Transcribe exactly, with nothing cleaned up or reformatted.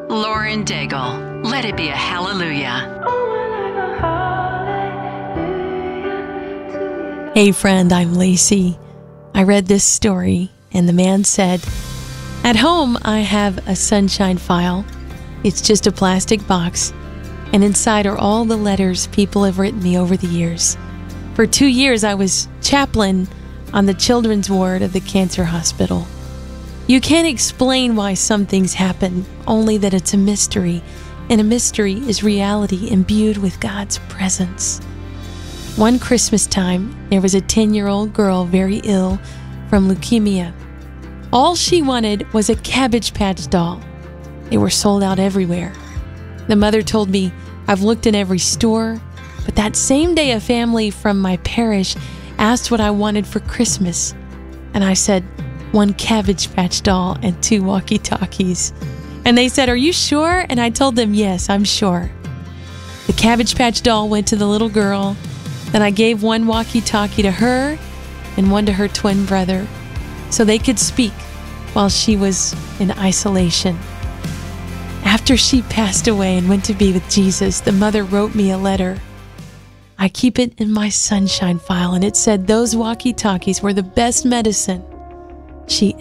Lauren Daigle, Let It Be a Hallelujah. Hey friend, I'm Lacey. I read this story and the man said, "At home I have a sunshine file. It's just a plastic box, and inside are all the letters people have written me over the years. For two years I was chaplain on the children's ward of the cancer hospital. You can't explain why some things happen, only that it's a mystery, and a mystery is reality imbued with God's presence. One Christmas time, there was a ten-year-old girl very ill from leukemia. All she wanted was a Cabbage Patch doll. They were sold out everywhere. The mother told me, I've looked in every store, but that same day a family from my parish asked what I wanted for Christmas. And I said, one Cabbage Patch doll and two walkie-talkies. And they said, are you sure? And I told them, yes, I'm sure. The Cabbage Patch doll went to the little girl. Then I gave one walkie-talkie to her and one to her twin brother so they could speak while she was in isolation. After she passed away and went to be with Jesus, the mother wrote me a letter. I keep it in my sunshine file, and it said those walkie-talkies were the best medicine she